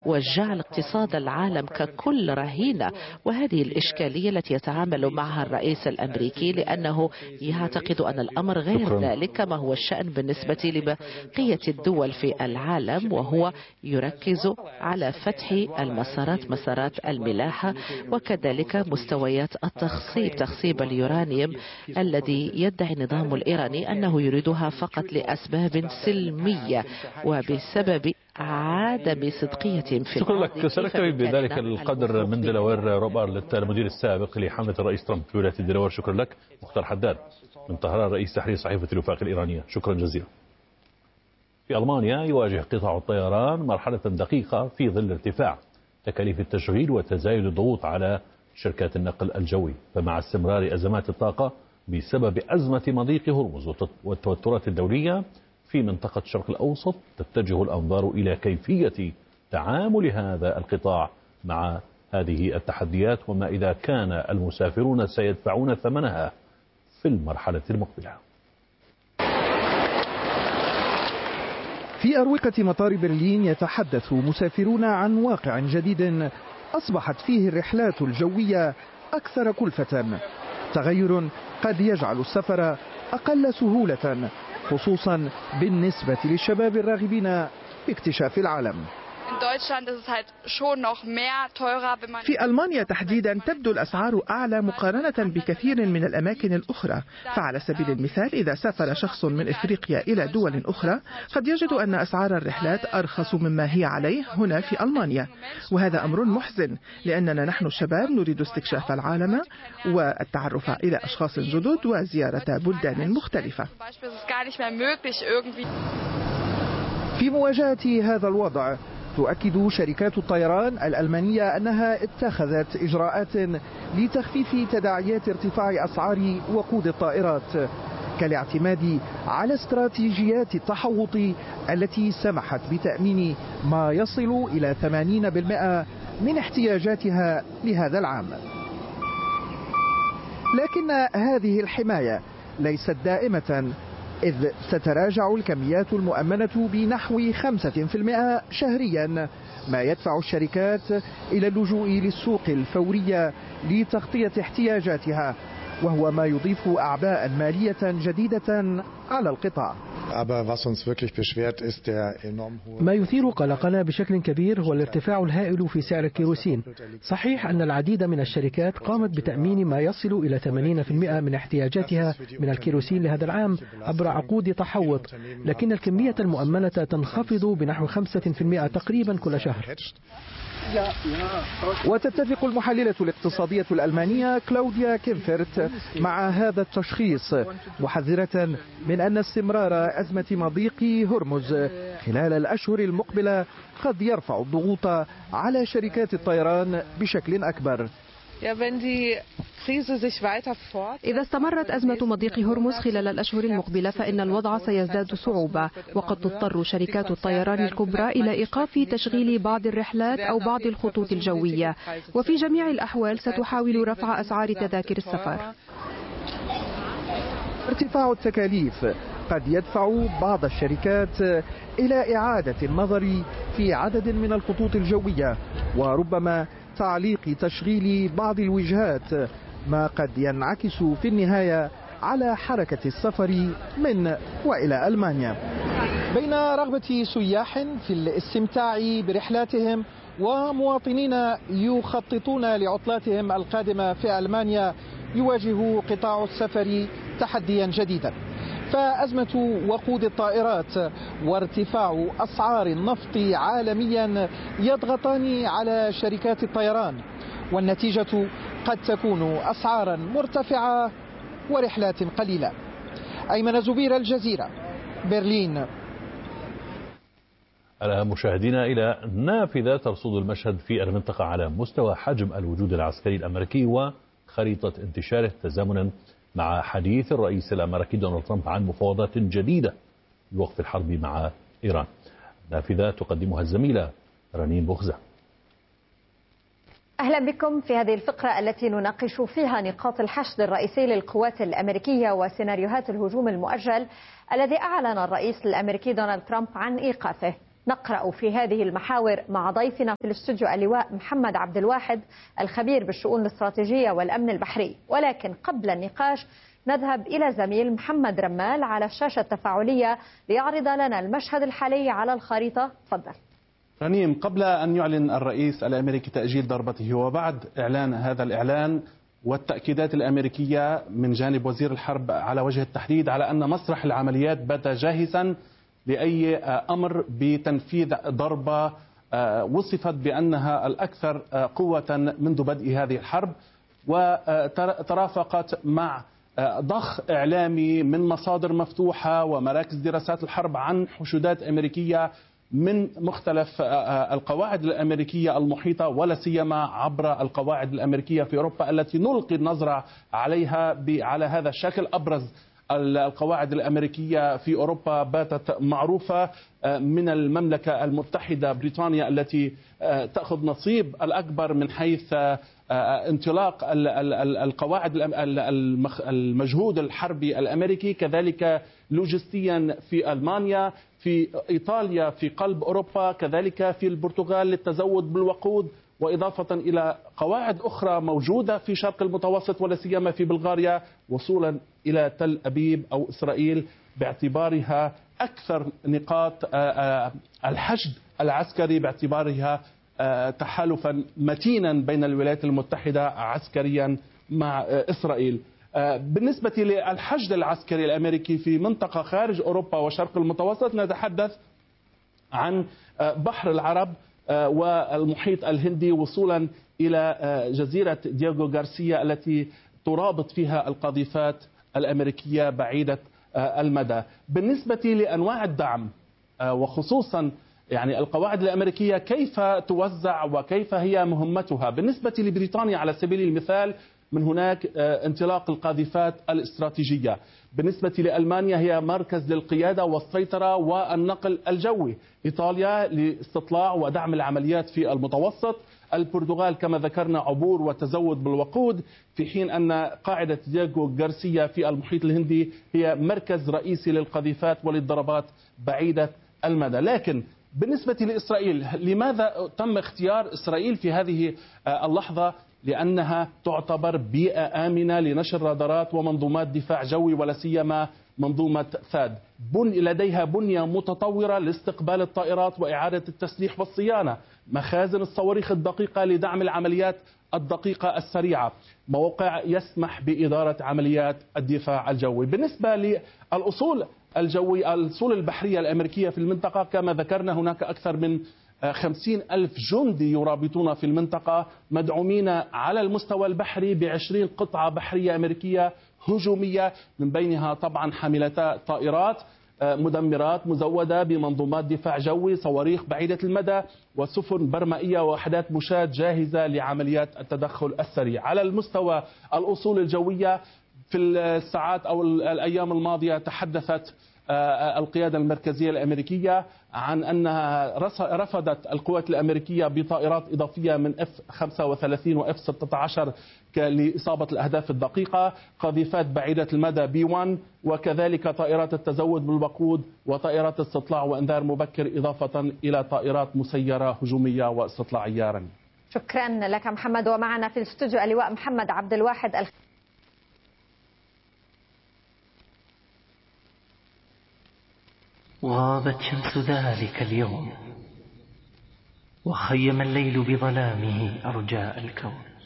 وجعل اقتصاد العالم ككل رهينة. وهذه الإشكالية التي يتعامل معها الرئيس الأمريكي، لأنه يعتقد أن الأمر غير ذلك كما هو الشأن بالنسبة لبقية الدول في العالم، وهو يركز على فتح مسارات الملاحة، وكذلك مستويات تخصيب اليورانيوم الذي يدعي النظام الإيراني أنه يريدها فقط لأسباب سلمية وبسبب عدم صدقية في شكرا لك. سنكتفي بذلك القدر من دلاوير. روب أرلت المدير السابق لحملة الرئيس ترامب في ولاية دلاوير. شكرا لك. مختار حداد من طهران رئيس تحرير صحيفة الوفاق الإيرانية. شكرا جزيلا. في ألمانيا يواجه قطاع الطيران مرحلة دقيقة في ظل ارتفاع تكاليف التشغيل وتزايد الضغوط على شركات النقل الجوي. فمع استمرار أزمات الطاقة بسبب أزمة مضيق هرمز والتوترات الدولية في منطقة الشرق الأوسط، تتجه الأنظار إلى كيفية تعامل هذا القطاع مع هذه التحديات، وما إذا كان المسافرون سيدفعون ثمنها في المرحلة المقبلة. في أروقة مطار برلين يتحدث مسافرون عن واقع جديد أصبحت فيه الرحلات الجوية أكثر كلفة، تغير قد يجعل السفر أقل سهولة، خصوصا بالنسبة للشباب الراغبين في اكتشاف العالم. في ألمانيا تحديدا تبدو الأسعار أعلى مقارنة بكثير من الأماكن الأخرى. فعلى سبيل المثال إذا سافر شخص من إفريقيا إلى دول أخرى قد يجد أن أسعار الرحلات أرخص مما هي عليه هنا في ألمانيا، وهذا أمر محزن لأننا نحن الشباب نريد استكشاف العالم والتعرف إلى أشخاص جدد وزيارة بلدان مختلفة. في مواجهة هذا الوضع تؤكد شركات الطيران الألمانية أنها اتخذت إجراءات لتخفيف تداعيات ارتفاع أسعار وقود الطائرات، كالاعتماد على استراتيجيات التحوط التي سمحت بتأمين ما يصل إلى 80% من احتياجاتها لهذا العام. لكن هذه الحماية ليست دائمة، إذ ستراجع الكميات المؤمنة بنحو 5% شهريا، ما يدفع الشركات إلى اللجوء للسوق الفورية لتغطية احتياجاتها، وهو ما يضيف أعباء مالية جديدة على القطاع. ما يثير قلقنا بشكل كبير هو الارتفاع الهائل في سعر الكيروسين. صحيح أن العديد من الشركات قامت بتأمين ما يصل إلى 80% من احتياجاتها من الكيروسين لهذا العام عبر عقود تحوط، لكن الكمية المؤمنة تنخفض بنحو 5% تقريبا كل شهر. وتتفق المحللة الاقتصادية الألمانية كلاوديا كيمفرت مع هذا التشخيص، محذرة من أن استمرار أزمة مضيق هرمز خلال الأشهر المقبلة قد يرفع الضغوط على شركات الطيران بشكل أكبر. إذا استمرت أزمة مضيق هرمز خلال الأشهر المقبلة فإن الوضع سيزداد صعوبة، وقد تضطر شركات الطيران الكبرى إلى إيقاف تشغيل بعض الرحلات أو بعض الخطوط الجوية، وفي جميع الأحوال ستحاول رفع أسعار تذاكر السفر. ارتفاع التكاليف قد يدفع بعض الشركات إلى إعادة النظر في عدد من الخطوط الجوية، وربما تعليق تشغيل بعض الوجهات، ما قد ينعكس في النهاية على حركة السفر من وإلى ألمانيا. بين رغبة سياح في الاستمتاع برحلاتهم ومواطنين يخططون لعطلاتهم القادمة في ألمانيا، يواجه قطاع السفر تحديا جديدا، فأزمة وقود الطائرات وارتفاع أسعار النفط عالميا يضغطان على شركات الطيران، والنتيجة قد تكون أسعارا مرتفعة ورحلات قليلة. أيمن زبير، الجزيرة، برلين. مشاهدينا، إلى نافذة ترصد المشهد في المنطقة على مستوى حجم الوجود العسكري الأمريكي وخريطة انتشاره، تزامنا مع حديث الرئيس الأمريكي دونالد ترامب عن مفاوضات جديدة لوقف الحرب مع إيران. نافذة تقدمها الزميلة رنين بوخزة. أهلا بكم في هذه الفقرة التي نناقش فيها نقاط الحشد الرئيسي للقوات الأمريكية وسيناريوهات الهجوم المؤجل الذي أعلن الرئيس الأمريكي دونالد ترامب عن إيقافه. نقرأ في هذه المحاور مع ضيفنا في الاستوديو اللواء محمد عبد الواحد الخبير بالشؤون الاستراتيجية والأمن البحري. ولكن قبل النقاش نذهب إلى زميل محمد رمال على الشاشة التفاعلية ليعرض لنا المشهد الحالي على الخريطة. تفضل. رنيم، قبل أن يعلن الرئيس الأمريكي تأجيل ضربته وبعد إعلان هذا الإعلان والتأكيدات الأمريكية من جانب وزير الحرب على وجه التحديد على أن مسرح العمليات بات جاهزا لأي أمر بتنفيذ ضربة وصفت بأنها الأكثر قوة منذ بدء هذه الحرب، وترافقت مع ضخ إعلامي من مصادر مفتوحة ومراكز دراسات الحرب عن حشودات أمريكية من مختلف القواعد الأمريكية المحيطة، ولا سيما عبر القواعد الأمريكية في أوروبا التي نلقي النظرة عليها على هذا الشكل. أبرز القواعد الأمريكية في أوروبا باتت معروفة، من المملكة المتحدة بريطانيا التي تأخذ نصيب الأكبر من حيث انطلاق القواعد المجهود الحربي الأمريكي، كذلك لوجستيا في ألمانيا، في إيطاليا في قلب أوروبا، كذلك في البرتغال للتزود بالوقود، وإضافة إلى قواعد أخرى موجودة في شرق المتوسط ولا سيما في بلغاريا، وصولا إلى تل أبيب أو إسرائيل باعتبارها أكثر نقاط الحشد العسكري، باعتبارها تحالفا متينا بين الولايات المتحدة عسكريا مع إسرائيل. بالنسبة للحشد العسكري الأمريكي في منطقة خارج أوروبا وشرق المتوسط نتحدث عن بحر العرب والمحيط الهندي وصولا إلى جزيرة دييغو غارسيا التي ترابط فيها القاذفات الأمريكية بعيدة المدى. بالنسبة لأنواع الدعم وخصوصا يعني القواعد الأمريكية كيف توزع وكيف هي مهمتها، بالنسبة لبريطانيا على سبيل المثال من هناك انطلاق القاذفات الاستراتيجية، بالنسبة لألمانيا هي مركز للقيادة والسيطرة والنقل الجوي، إيطاليا لاستطلاع ودعم العمليات في المتوسط، البرتغال كما ذكرنا عبور وتزود بالوقود، في حين أن قاعدة دييغو غارسيا في المحيط الهندي هي مركز رئيسي للقذيفات وللضربات بعيدة المدى. لكن بالنسبة لإسرائيل، لماذا تم اختيار إسرائيل في هذه اللحظة؟ لأنها تعتبر بيئة آمنة لنشر رادارات ومنظومات دفاع جوي ولا سيما منظومة ثاد. لديها بنية متطورة لاستقبال الطائرات وإعادة التسليح والصيانة، مخازن الصواريخ الدقيقة لدعم العمليات الدقيقة السريعة، موقع يسمح بإدارة عمليات الدفاع الجوي. بالنسبة للأصول الجوية الأصول البحرية الأمريكية في المنطقة كما ذكرنا هناك أكثر من 50,000 جندي يرابطون في المنطقة، مدعومين على المستوى البحري ب20 قطعة بحرية أمريكية هجومية، من بينها طبعا حاملتا طائرات، مدمرات مزودة بمنظومات دفاع جوي، صواريخ بعيدة المدى، وسفن برمائية ووحدات مشاة جاهزة لعمليات التدخل السريع. على المستوى الأصول الجوية في الساعات أو الأيام الماضية تحدثت القيادة المركزية الأمريكية عن أنها رفضت القوات الأمريكية بطائرات إضافية من F-35 و F-16 لإصابة الأهداف الدقيقة، قاذفات بعيدة المدى B-1، وكذلك طائرات التزود بالوقود وطائرات استطلاع وإنذار مبكر، إضافة إلى طائرات مسيرة هجومية واستطلاعية. شكرا لك محمد. ومعنا في الاستوديو اللواء محمد عبد الواحد. غابت شمس ذلك اليوم وخيم الليل بظلامه أرجاء الكون.